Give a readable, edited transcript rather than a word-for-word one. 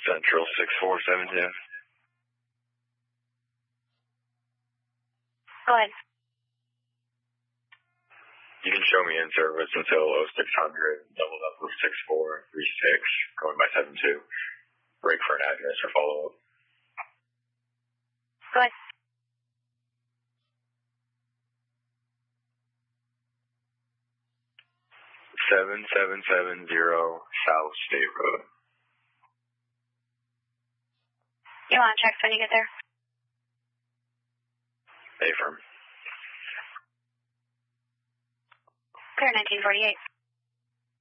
Central 6472. Go ahead. You can show me in service until 0600, doubled up with 6436, going by 72. Break for an address or follow-up. Go ahead. $7770 South State Road. You want to check when you get there? Affirm. Clear 1948.